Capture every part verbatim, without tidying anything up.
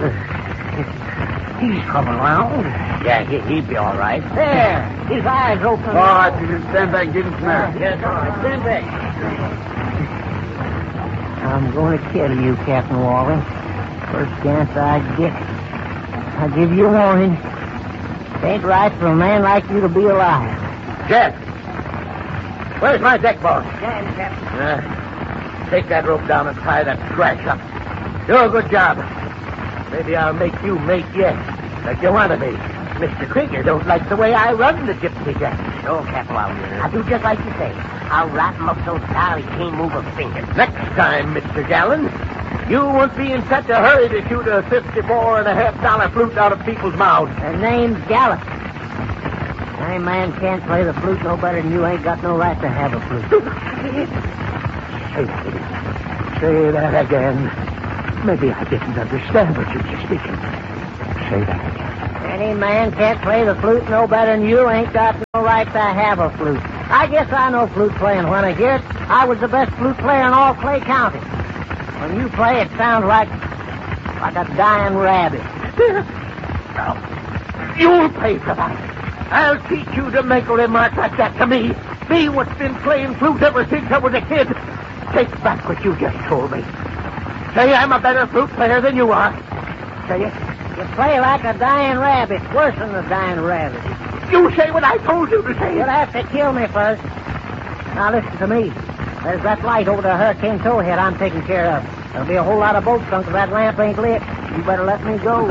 He's coming around. Yeah, he, he'd be all right. There. His eyes open. All right, you can stand back and give him some air. Yes, all right. Stand back. I'm going to kill you, Captain Wally. First chance I get. I give you a warning. It ain't right for a man like you to be alive. Jeff, where's my deck boss? Stand, Captain. Uh, take that rope down and tie that trash up. Do a good job. Maybe I'll make you mate yet, like you want to be. Mister Krieger don't like the way I run the gypsy jack. No, Captain Wally. I'll do just like you say. I'll wrap him up so tight he can't move a finger. Next time, Mister Gallen, you won't be in such a hurry to shoot a fifty-four and a half dollar flute out of people's mouths. Her name's Gallup. Any man can't play the flute no better than you. Ain't got no right to have a flute. Say that, say that again. Maybe I didn't understand what you were speaking. Say that again. Any man can't play the flute no better than you. Ain't got no right to have a flute. I guess I know flute playing when I hear it. I was the best flute player in all Clay County. When you play, it sounds like like a dying rabbit. Now, you'll pay for that. I'll teach you to make a remark like that to me. Me what's been playing flute ever since I was a kid. Take back what you just told me. Say I'm a better flute player than you are. Say it. You play like a dying rabbit, worse than a dying rabbit. You say what I told you to say. You'll have to kill me first. Now listen to me. There's that light over the Hurricane Towhead I'm taking care of. There'll be a whole lot of boats sunk if that lamp ain't lit. You better let me go.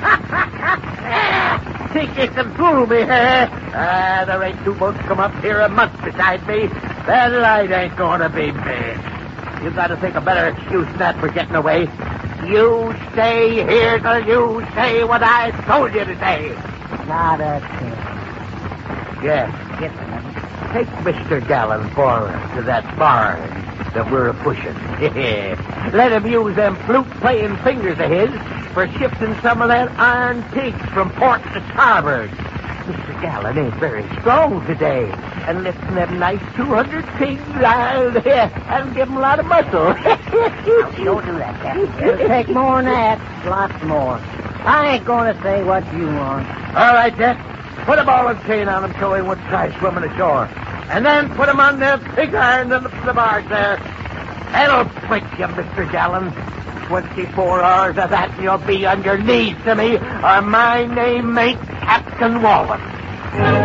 Think you can fool me, eh? Ah, there ain't two boats come up here a month beside me. That light ain't gonna be me. You gotta think a better excuse than that for getting away. You stay here till you say what I told you to say. Not a chance. Yes. Get them. Take Mister Gallen forward to that barn that we're a-pushing. Let him use them flute-playing fingers of his for shifting some of that iron pigs from port to starboard. Mister Gallen ain't very strong today, and lifting them nice two hundred pigs, I'll, I'll give him a lot of muscle. Don't do that, Captain. It'll take more than that. Lots more. I ain't going to say what you want. All right, Jack. Put a ball and chain on him so he won't try swimming ashore. And then put him on the pig iron and the, the barge there. That'll break you, Mister Gallen. Twenty-four hours of that and you'll be on your knees to me, or my name ain't Captain Wallen.